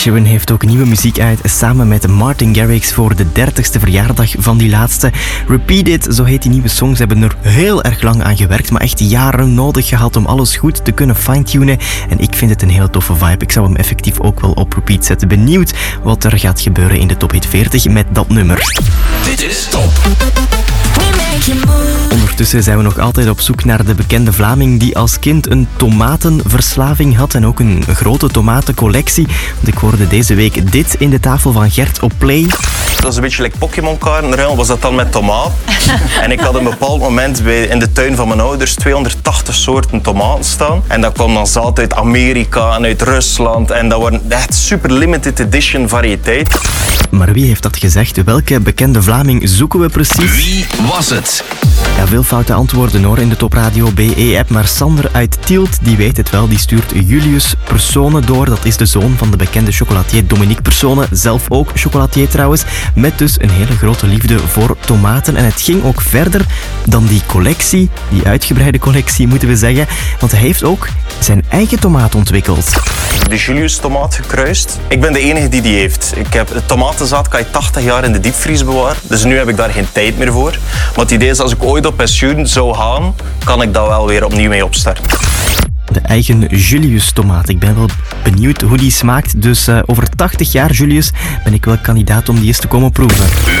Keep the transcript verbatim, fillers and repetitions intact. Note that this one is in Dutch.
Sheeran heeft ook nieuwe muziek uit samen met Martin Garrix voor de dertigste verjaardag van die laatste. Repeat It, zo heet die nieuwe song. Ze hebben er heel erg lang aan gewerkt, maar echt jaren nodig gehad om alles goed te kunnen fine-tunen. En ik vind het een hele toffe vibe. Ik zou hem effectief ook wel op repeat zetten. Benieuwd wat er gaat gebeuren in de Top Hit veertig met dat nummer. Dit is Top. Ondertussen zijn we nog altijd op zoek naar de bekende Vlaming die als kind een tomatenverslaving had en ook een grote tomatencollectie. Want ik hoorde deze week dit in de tafel van Gert op Play. Dat was een beetje like Pokémon-kaartenruil, was dat dan met tomaat. En ik had een bepaald moment bij, in de tuin van mijn ouders tweehonderdtachtig soorten tomaten staan. En dat kwam dan zout uit Amerika en uit Rusland. En dat waren echt super limited edition variëteit. Maar wie heeft dat gezegd? Welke bekende Vlaming zoeken we precies? Wie was het? Ja, veel foute antwoorden hoor in de Top Radio B E-app. Maar Sander uit Tielt, die weet het wel. Die stuurt Julius Personen door. Dat is de zoon van de bekende chocolatier Dominique Personen. Zelf ook chocolatier trouwens. Met dus een hele grote liefde voor tomaten. En het ging ook verder dan die collectie. Die uitgebreide collectie moeten we zeggen. Want hij heeft ook zijn eigen tomaat ontwikkeld. De Julius tomaat gekruist. Ik ben de enige die die heeft. Ik heb het tomatenzaad kan je tachtig jaar in de diepvries bewaren. Dus nu heb ik daar geen tijd meer voor. Maar het idee is, als ik ooit op pensioen zou gaan, kan ik dat wel weer opnieuw mee opstarten. De eigen Julius tomaat. Ik ben wel benieuwd hoe die smaakt. Dus uh, over tachtig jaar, Julius, ben ik wel kandidaat om die eens te komen proeven.